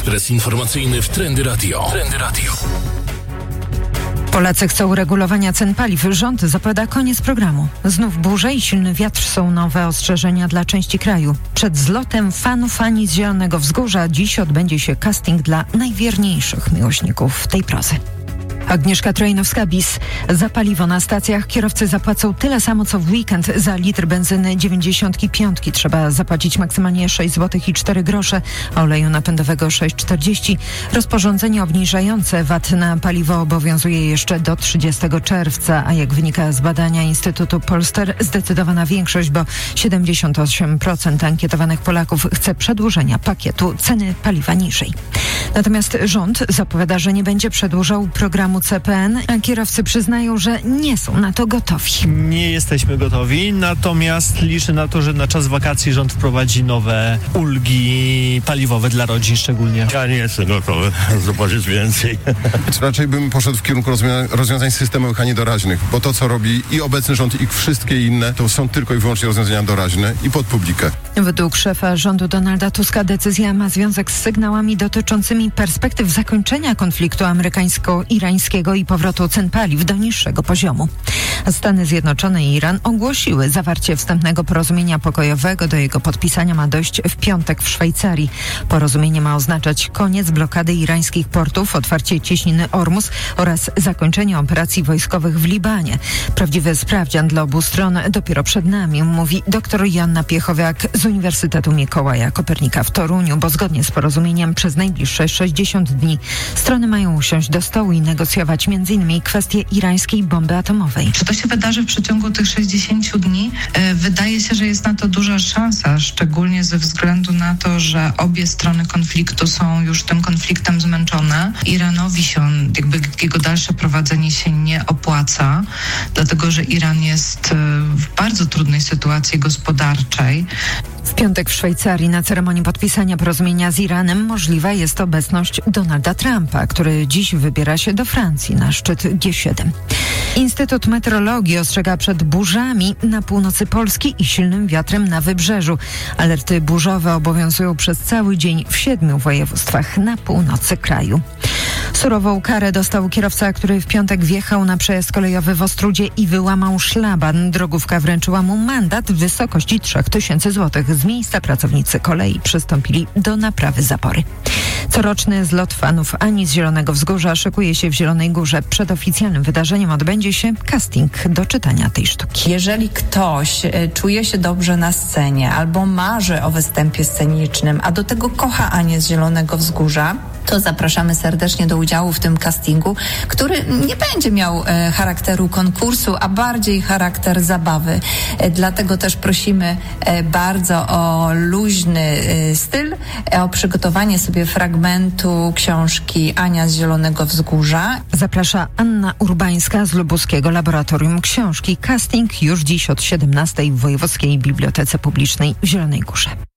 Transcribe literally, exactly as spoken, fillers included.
Ekspres informacyjny w Trendy Radio. Trendy Radio. Polacy chcą regulowania cen paliw. Rząd zapowiada koniec programu. Znów burze i silny wiatr są nowe ostrzeżenia dla części kraju. Przed zlotem fanów Ani z Zielonego Wzgórza dziś odbędzie się casting dla najwierniejszych miłośników tej prozy. Agnieszka Trojnowska-Bis. Za paliwo na stacjach kierowcy zapłacą tyle samo co w weekend. Za litr benzyny dziewięćdziesiątki piątki trzeba zapłacić maksymalnie sześć złotych i cztery grosze, a oleju napędowego sześć czterdzieści. Rozporządzenie obniżające V A T na paliwo obowiązuje jeszcze do trzydziestego czerwca, a jak wynika z badania Instytutu Polster, zdecydowana większość, bo siedemdziesiąt osiem procent ankietowanych Polaków chce przedłużenia pakietu ceny paliwa niżej. Natomiast rząd zapowiada, że nie będzie przedłużał programu C P N, a kierowcy przyznają, że nie są na to gotowi. Nie jesteśmy gotowi, natomiast liczę na to, że na czas wakacji rząd wprowadzi nowe ulgi paliwowe dla rodzin szczególnie. Ja nie jestem gotowy zobaczyć więcej. Raczej bym poszedł w kierunku rozwiązań, rozwiązań systemowych, a nie doraźnych, bo to, co robi i obecny rząd, i wszystkie inne, to są tylko i wyłącznie rozwiązania doraźne i pod publikę. Według szefa rządu Donalda Tuska decyzja ma związek z sygnałami dotyczącymi perspektyw zakończenia konfliktu amerykańsko-irańskiego i powrotu cen paliw do niższego poziomu. Stany Zjednoczone i Iran ogłosiły zawarcie wstępnego porozumienia pokojowego. Do jego podpisania ma dojść w piątek w Szwajcarii. Porozumienie ma oznaczać koniec blokady irańskich portów, otwarcie cieśniny Ormus oraz zakończenie operacji wojskowych w Libanie. Prawdziwy sprawdzian dla obu stron dopiero przed nami, mówi dr Joanna Piechowiak z Uniwersytetu Mikołaja Kopernika w Toruniu, bo zgodnie z porozumieniem przez najbliższe sześćdziesiąt dni strony mają usiąść do stołu i negocjować między innymi kwestię irańskiej bomby atomowej. Czy to się wydarzy w przeciągu tych sześćdziesięciu dni? E, wydaje się, że jest na to duża szansa, szczególnie ze względu na to, że obie strony konfliktu są już tym konfliktem zmęczone. Iranowi się, jakby jego dalsze prowadzenie się nie opłaca, dlatego że Iran jest w bardzo trudnej sytuacji gospodarczej. W piątek w Szwajcarii na ceremonii podpisania porozumienia z Iranem możliwa jest obecność Donalda Trumpa, który dziś wybiera się do Francji na szczyt G siedem. Instytut Meteorologii ostrzega przed burzami na północy Polski i silnym wiatrem na wybrzeżu. Alerty burzowe obowiązują przez cały dzień w siedmiu województwach na północy kraju. Surową karę dostał kierowca, który w piątek wjechał na przejazd kolejowy w Ostródzie i wyłamał szlaban. Drogówka wręczyła mu mandat w wysokości trzech tysięcy złotych. Z miejsca pracownicy kolei przystąpili do naprawy zapory. Coroczny zlot fanów Ani z Zielonego Wzgórza szykuje się w Zielonej Górze. Przed oficjalnym wydarzeniem odbędzie się casting do czytania tej sztuki. Jeżeli ktoś czuje się dobrze na scenie albo marzy o występie scenicznym, a do tego kocha Anię z Zielonego Wzgórza, to zapraszamy serdecznie do udziału w tym castingu, który nie będzie miał e, charakteru konkursu, a bardziej charakter zabawy. E, dlatego też prosimy e, bardzo o luźny e, styl, e, o przygotowanie sobie fragmentu książki Ania z Zielonego Wzgórza. Zaprasza Anna Urbańska z Lubuskiego Laboratorium Książki. Casting już dziś od siedemnastej w Wojewódzkiej Bibliotece Publicznej w Zielonej Górze.